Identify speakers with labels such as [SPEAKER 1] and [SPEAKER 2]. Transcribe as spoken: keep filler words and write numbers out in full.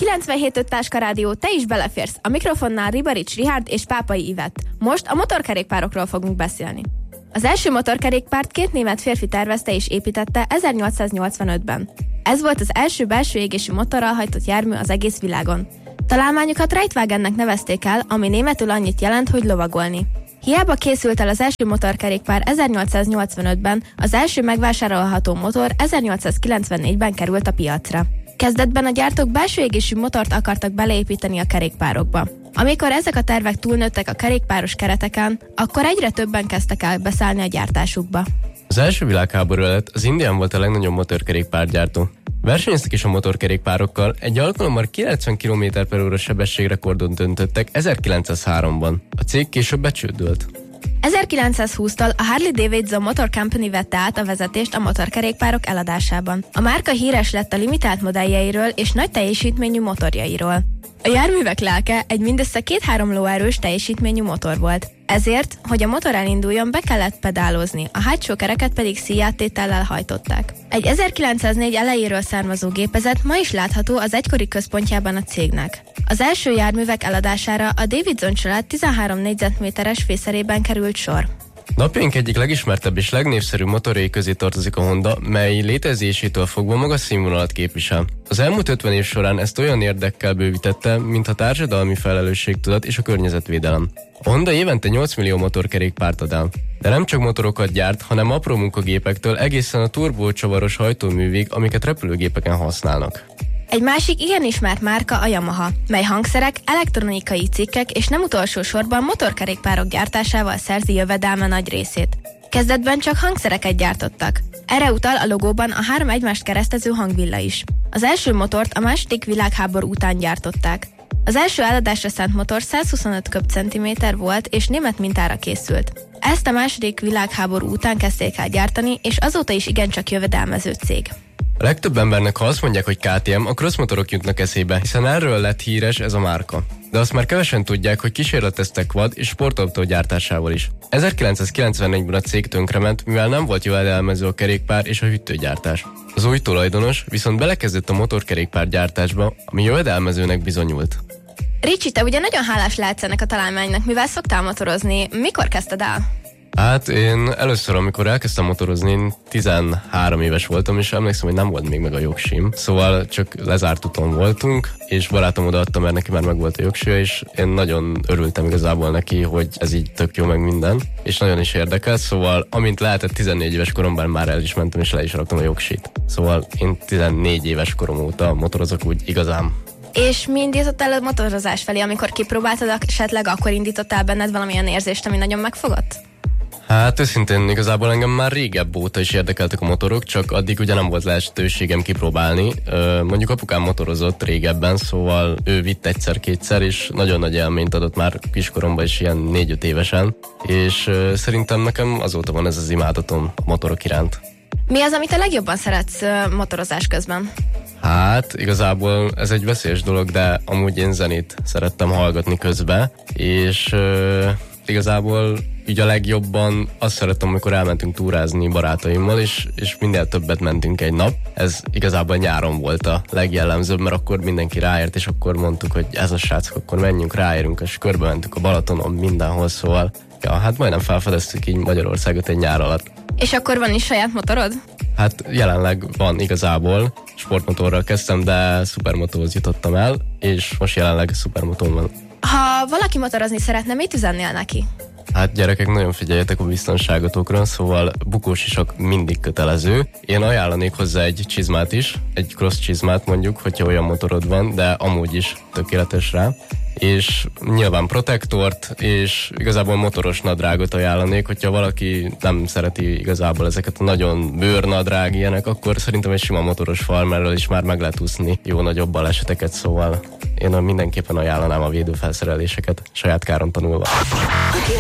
[SPEAKER 1] kilencvenhét öt Táska Rádió, te is beleférsz. A mikrofonnál Ribarics Richárd és Pápai Ivett. Most a motorkerékpárokról fogunk beszélni. Az első motorkerékpárt két német férfi tervezte és építette ezernyolcszáznyolcvanötben. Ez volt az első belső égésű motorral hajtott jármű az egész világon. Találmányukat Reitwagennek nevezték el, ami németül annyit jelent, hogy lovagolni. Hiába készült el az első motorkerékpár ezernyolcszáznyolcvanötben, az első megvásárolható motor ezernyolcszázkilencvennégyben került a piacra. Kezdetben a gyártók belső égésű motort akartak beleépíteni a kerékpárokba. Amikor ezek a tervek túlnőttek a kerékpáros kereteken, akkor egyre többen kezdtek el beszállni a gyártásukba.
[SPEAKER 2] Az első világháború előtt az Indian volt a legnagyobb motorkerékpárgyártó. Versenyeztek is a motorkerékpárokkal, egy alkalommal kilencven kilométer per óra sebességrekordot döntöttek ezerkilencszázháromban. A cég később becsődölt.
[SPEAKER 1] ezerkilencszázhúsztól a Harley-Davidson Motor Company vette át a vezetést a motorkerékpárok eladásában. A márka híres lett a limitált modelljeiről és nagy teljesítményű motorjairól. A járművek lelke egy mindössze két-három lóerős teljesítményű motor volt. Ezért, hogy a motor elinduljon, be kellett pedálozni, a hátsó kereket pedig szíjáttétellel hajtották. Egy ezerkilencszáznégy elejéről származó gépezet ma is látható az egykori központjában a cégnek. Az első járművek eladására a Davidson család tizenhárom négyzetméteres fészerében került sor.
[SPEAKER 2] Napjaink egyik legismertebb és legnépszerűbb motorjai közé tartozik a Honda, mely létezésétől fogva magas színvonalat képvisel. Az elmúlt ötven év során ezt olyan érdekkel bővítette, mint a társadalmi felelősségtudat és a környezetvédelem. A Honda évente nyolc millió motorkerékpárt ad el. De nem csak motorokat gyárt, hanem apró munkagépektől egészen a turbócsavaros hajtóművig, amiket repülőgépeken használnak.
[SPEAKER 1] Egy másik igen ismert márka a Yamaha, mely hangszerek, elektronikai cikkek és nem utolsó sorban motorkerékpárok gyártásával szerzi jövedelme nagy részét. Kezdetben csak hangszereket gyártottak. Erre utal a logóban a három egymást keresztező hangvilla is. Az első motort a második világháború után gyártották. Az első eladásra szánt motor százhuszonöt köbcentiméter volt és német mintára készült. Ezt a második világháború után kezdték el gyártani, és azóta is igencsak jövedelmező cég.
[SPEAKER 2] A legtöbb embernek, ha azt mondják, hogy ká té em, a crossmotorok jutnak eszébe, hiszen erről lett híres ez a márka. De azt már kevesen tudják, hogy kísérleteztek quad és sportautó gyártásával is. ezerkilencszázkilencvennégyben a cég tönkrement, mivel nem volt jövedelmező a kerékpár és a hűtőgyártás. Az új tulajdonos viszont belekezdett a motorkerékpár gyártásba, ami jövedelmezőnek bizonyult.
[SPEAKER 1] Ricsi, te ugye nagyon hálás lehetsz ennek a találmánynak, mivel szoktál motorozni. Mikor kezdted el?
[SPEAKER 2] Hát én először, amikor elkezdtem motorozni, én tizenhárom éves voltam, és emlékszem, hogy nem volt még meg a jogsim. Szóval csak lezárt úton voltunk, és barátom odaadta, mert neki már meg volt a jogsia, és én nagyon örültem igazából neki, hogy ez így tök jó meg minden, és nagyon is érdekelt, szóval amint lehetett tizennégy éves koromban már el is mentem, és le is raktam a jogsit. Szóval én tizennégy éves korom óta motorozok úgy igazán.
[SPEAKER 1] És mi indított el a motorozás felé, amikor kipróbáltad, esetleg akkor indított el benned valamilyen érzést, ami nagyon megfogott?
[SPEAKER 2] Hát őszintén igazából engem már régebb óta is érdekeltek a motorok, csak addig ugye nem volt lehetőségem kipróbálni. Mondjuk apukám motorozott régebben, szóval ő vitt egyszer-kétszer, és nagyon nagy élményt adott már kiskoromban is, ilyen négy-öt évesen, és szerintem nekem azóta van ez az imádatom a motorok iránt.
[SPEAKER 1] Mi az, amit a legjobban szeretsz motorozás közben?
[SPEAKER 2] Hát igazából ez egy veszélyes dolog, de amúgy én zenét szerettem hallgatni közben, és uh, igazából így a legjobban azt szerettem, amikor elmentünk túrázni barátaimmal, és, és minél többet mentünk egy nap. Ez igazából nyáron volt a legjellemzőbb, mert akkor mindenki ráért, és akkor mondtuk, hogy ez a srácok, akkor menjünk, ráérünk, és körbe mentünk a Balatonon mindenhol, szóval ja, hát majdnem felfedeztük így Magyarországot egy nyár alatt.
[SPEAKER 1] És akkor van is saját motorod?
[SPEAKER 2] Hát jelenleg van igazából, sportmotorral kezdtem, de szupermotóhoz jutottam el, és most jelenleg szupermotón van.
[SPEAKER 1] Ha valaki motorozni szeretne, mit üzennél neki?
[SPEAKER 2] Hát gyerekek, nagyon figyeljetek a biztonságotokra, szóval bukósisak mindig kötelező. Én ajánlanék hozzá egy csizmát is, egy cross csizmát mondjuk, hogyha olyan motorod van, de amúgy is tökéletes rá. És nyilván protektort, és igazából motoros nadrágot ajánlanék, hogyha valaki nem szereti igazából ezeket a nagyon bőrnadrág ilyenek, akkor szerintem egy sima motoros farmerrel is már meg lehet úszni jó nagyobb baleseteket, szóval én mindenképpen ajánlanám a védőfelszereléseket, saját káron tanulva.